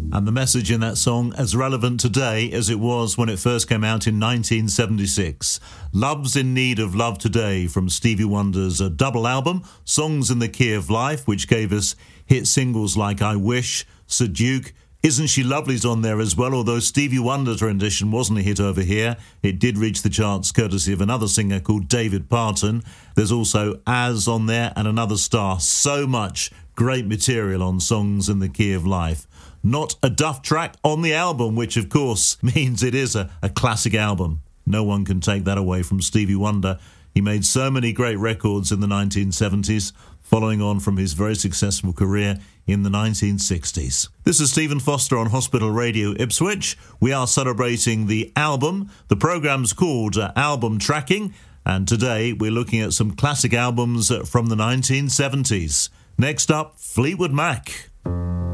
And the message in that song as relevant today as it was when it first came out in 1976. Love's in Need of Love Today from Stevie Wonder's double album, Songs in the Key of Life, which gave us hit singles like I Wish, Sir Duke, Isn't She Lovely's on there as well, although Stevie Wonder's rendition wasn't a hit over here. It did reach the charts courtesy of another singer called David Parton. There's also As on there and Another Star. So much great material on Songs in the Key of Life. Not a duff track on the album, which of course means it is a classic album. No one can take that away from Stevie Wonder. He made so many great records in the 1970s, following on from his very successful career in the 1960s. This is Stephen Foster on Hospital Radio Ipswich. We are celebrating the album. The programme's called Album Tracking, and today we're looking at some classic albums from the 1970s. Next up, Fleetwood Mac.